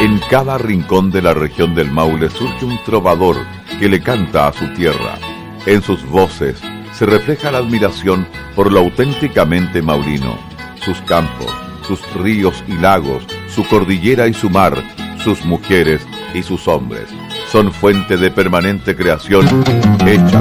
En cada rincón de la región del Maule surge un trovador que le canta a su tierra. En sus voces se refleja la admiración por lo auténticamente maulino, sus campos, sus ríos y lagos, su cordillera y su mar, sus mujeres y sus hombres. Son fuente de permanente creación hecha